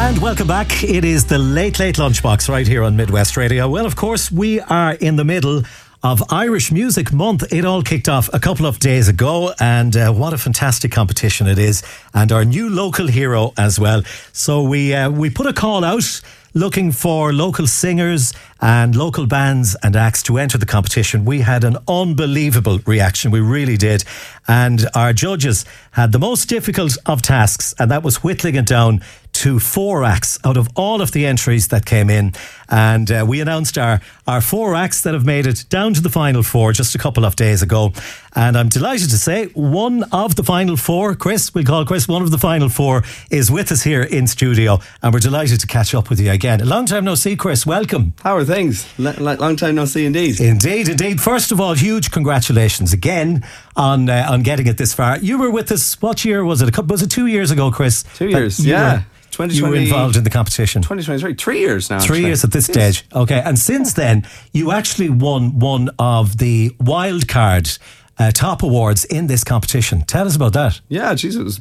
And welcome back. It is the Late Late Lunchbox right here on Midwest Radio. Well, of course, we are in the middle of Irish Music Month. It all kicked off a couple of days ago, and what a fantastic competition it is, and our new local hero as well. So we put a call out looking for local singers and local bands and acts to enter the competition. We had an unbelievable reaction, we really did, and our judges had the most difficult of tasks, and that was whittling it down to 4 acts out of all of the entries that came in. And we announced our 4 acts that have made it down to the final 4 just a couple of days ago. And I'm delighted to say one of the final 4, Chris, we'll call Chris, one of the final 4 is with us here in studio. And we're delighted to catch up with you again. A long time no see, Chris. Welcome. How are things? Long time no see indeed. Indeed. First of all, huge congratulations again on getting it this far. You were with us, what year was it? Was it 2 years ago, Chris? 2 years, yeah. You were involved in the competition. 2023, 3 years now. 3 years at this stage. Okay, and since then, you actually won one of the wildcard top awards in this competition. Tell us about that. Yeah, Jesus,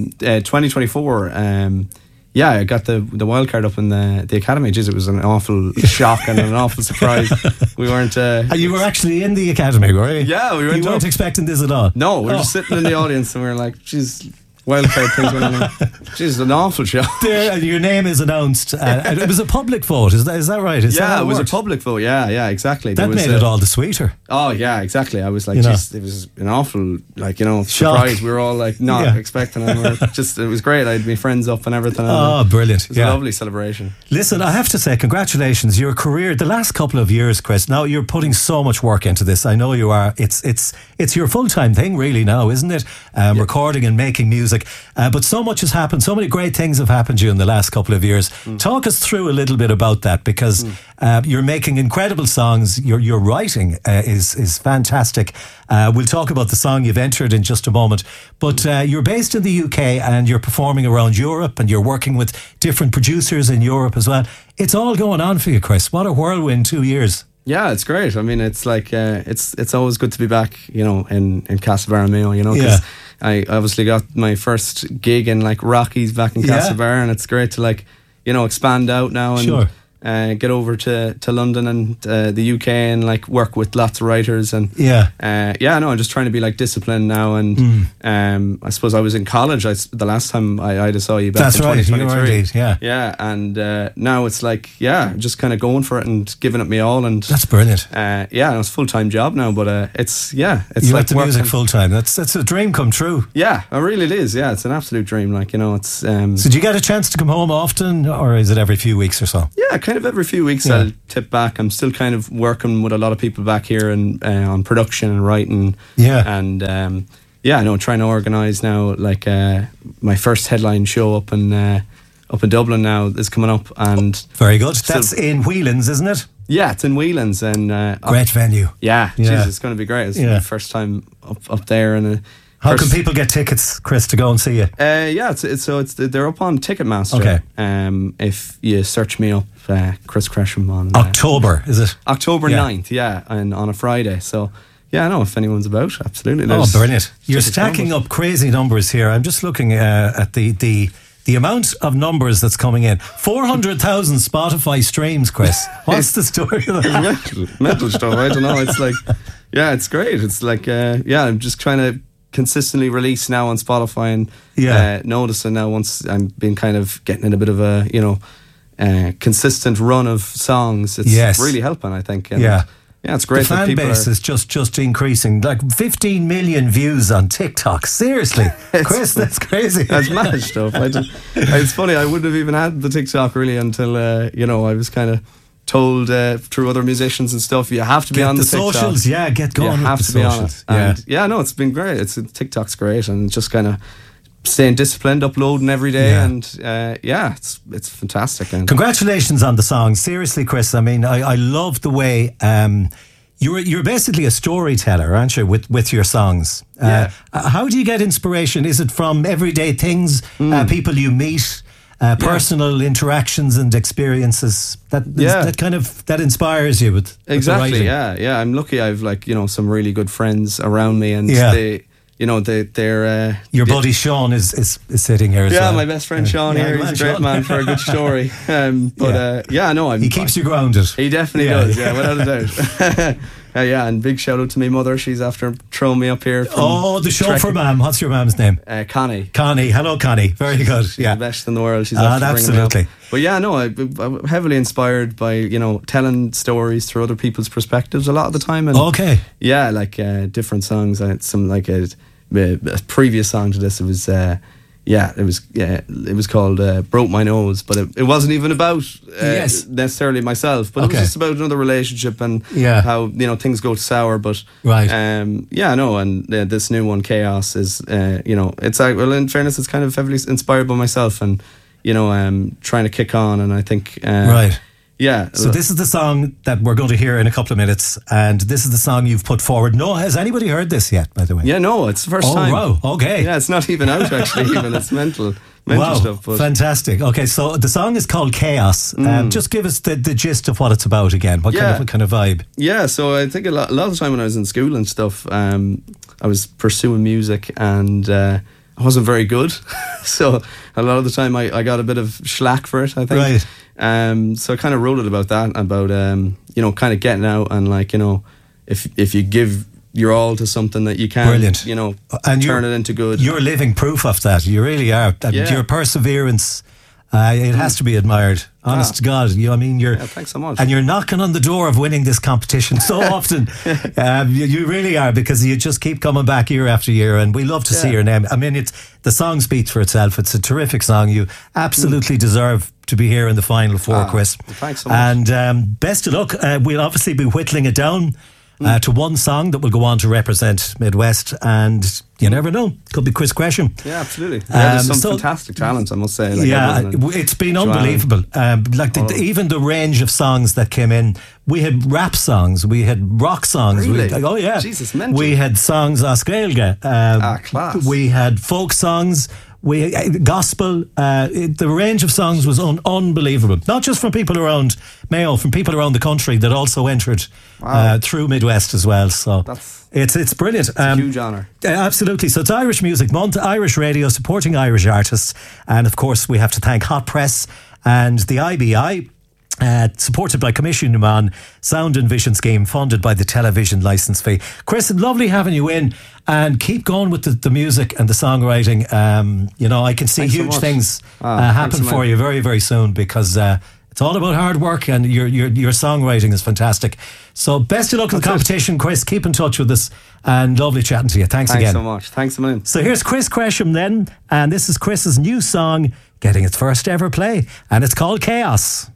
2024. Yeah, I got the wild card up in the Academy. Jeez, it was an awful shock and an awful surprise. We weren't... you were actually in the Academy, were you? Yeah, we were. You weren't expecting this at all? No, we were just sitting in the audience and we were like, jeez... Wildcard things went on. Jeez, an awful show. Your name is announced. It was a public vote. Is that right? It was a public vote. Yeah, exactly. That made it all the sweeter. Oh yeah, exactly. I was like, it was an awful, surprise. We were all like not expecting it. It was great. I had my friends up and everything. Oh, brilliant! It was a lovely celebration. Listen, I have to say, congratulations. Your career, the last couple of years, Chris. Now you're putting so much work into this. I know you are. It's your full time thing, really. Now, isn't it? Recording and making music. But so much has happened. So many great things have happened to you in the last couple of years. Talk us through a little bit about that, because you're making incredible songs. Your writing is fantastic. We'll talk about the song you've entered in just a moment. But you're based in the UK and you're performing around Europe and you're working with different producers in Europe as well. It's all going on for you, Chris. What a whirlwind 2 years. Yeah, it's great. I mean, it's like it's always good to be back, in Castlebar and Mayo, because I obviously got my first gig in like Rockies back in Castlebar, and it's great to expand out now and get over to London and the UK and like work with lots of writers and I'm just trying to be like disciplined now, and I suppose I was in college the last time I saw you back in 2023. And now it's like just kind of going for it and giving it me all, and that's brilliant. It's a full-time job now, but it's you like the music full-time. That's a dream come true. Yeah, really it is. Yeah, it's an absolute dream. It's so do you get a chance to come home often, or is it every few weeks or so? Yeah, kind of every few weeks I'll tip back. I'm still kind of working with a lot of people back here and on production and writing. And trying to organise now my first headline show up in Dublin now is coming up, and very good. That's in Whelan's, isn't it? Yeah, it's in Whelan's, and great venue. Jeez, it's going to be great. It's my first time up there, and how can people get tickets, Chris, to go and see you? They're up on Ticketmaster. Okay. If you search me up, Chris Cresham on October, is it? October 9th, and on a Friday. So if anyone's about, absolutely. Brilliant! You're stacking up crazy numbers here. I'm just looking at the amount of numbers that's coming in. 400,000 Spotify streams, Chris. What's the story of that? Mental stuff. I don't know. It's like, it's great. It's like, I'm just trying to consistently release now on Spotify, and noticing now once I'm been kind of getting in a bit of a consistent run of songs, it's really helping, I think. And it's great. The fan base is just increasing. Like 15 million views on TikTok. Seriously, Chris, that's crazy. That's mad stuff. It's funny. I wouldn't have even had the TikTok really until I was kind of told through other musicians and stuff, you have to be on the TikTok. Socials, get going. You have to be on it. And it's been great. TikTok's great, and just kind of staying disciplined, uploading every day, and it's fantastic. And congratulations on the song. Seriously, Chris. I mean, I love the way you're basically a storyteller, aren't you, with your songs? How do you get inspiration? Is it from everyday things, people you meet? Personal interactions and experiences that inspires you with exactly. The writing. I'm lucky. I've some really good friends around me, and you know, they're your buddy Sean is sitting here as well. Yeah, my best friend Sean here. He's a great man for a good story. He keeps you grounded. He definitely does. Yeah, without a doubt. And big shout out to my mother. She's after throwing me up here. The show for ma'am. What's your mum's name? Connie. Connie. Hello, Connie. Very good. She's the best in the world. She's absolutely. Me up. But I'm heavily inspired by, you know, telling stories through other people's perspectives a lot of the time. And yeah, like different songs. I had some like a previous song to this. It was called Broke My Nose, but it wasn't even about necessarily myself, but it was just about another relationship and how, you know, things go sour. But and this new one, Chaos, is you know, it's well, in fairness, it's kind of heavily inspired by myself, and you know, trying to kick on, and I think yeah. So this is the song that we're going to hear in a couple of minutes, and this is the song you've put forward. No, has anybody heard this yet, by the way? Yeah, no, it's the first time. Oh, wow, okay. Yeah, it's not even out, actually, even. It's mental stuff. But fantastic. Okay, so the song is called Chaos. Just give us the gist of what it's about again. What kind of vibe? Yeah, so I think a lot of the time when I was in school and stuff, I was pursuing music, and I wasn't very good. So a lot of the time I got a bit of slack for it, I think. Right. So I kind of wrote it about that, about you know, kind of getting out, and like, you know, if you give your all to something, that you can, brilliant, you know, and turn it into good. You're living proof of that. You really are. Your perseverance, it has to be admired. Honest to God, thanks so much. And you're knocking on the door of winning this competition so often. You really are, because you just keep coming back year after year, and we love to see your name. I mean, the song speaks for itself. It's a terrific song. You absolutely deserve to be here in the final four, Chris. Thanks so much. And best of luck. We'll obviously be whittling it down to one song that will go on to represent Midwest, and you never know, could be Chris Gresham. Yeah, absolutely. There's some fantastic talent, I must say. It's been unbelievable. Even the range of songs that came in. We had rap songs, we had rock songs. Really? Jesus, mental. We had songs Oscailga. Class. We had folk songs. We gospel. The range of songs was unbelievable. Not just from people around Mayo, from people around the country that also entered through Midwest as well. So it's brilliant. It's a huge honour. Absolutely. So it's Irish Music Month, Irish Radio supporting Irish artists, and of course we have to thank Hot Press and the IBI. Supported by Commission Numan, Sound and Vision Scheme, funded by the television licence fee. Chris, lovely having you in, and keep going with the music and the songwriting. You know, I can see huge things happen for you very, very soon, because it's all about hard work, and your songwriting is fantastic. So best of luck in the competition, Chris. Keep in touch with us, and lovely chatting to you. Thanks again. Thanks so much. Thanks a million. So here's Chris Gresham then, and this is Chris's new song getting its first ever play, and it's called Chaos.